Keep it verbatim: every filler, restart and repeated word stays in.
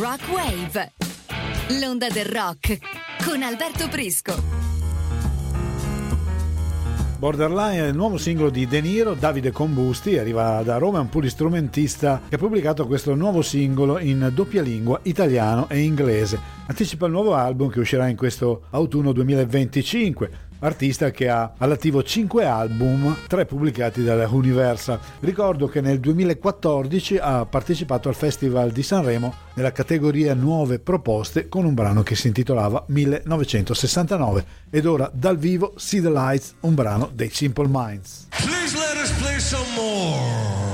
Rock Wave, l'onda del rock con Alberto Prisco. Borderline è il nuovo singolo di De Niro. Davide Combusti arriva da Roma, è un polistrumentista che ha pubblicato questo nuovo singolo in doppia lingua, italiano e inglese. Anticipa il nuovo album che uscirà in questo autunno duemilaventicinque. Artista che ha all'attivo cinque album, tre pubblicati dalla Universal. Ricordo che nel duemilaquattordici ha partecipato al Festival di Sanremo nella categoria Nuove Proposte con un brano che si intitolava millenovecentosessantanove, ed ora dal vivo See the Lights, un brano dei Simple Minds. Please let us play some more.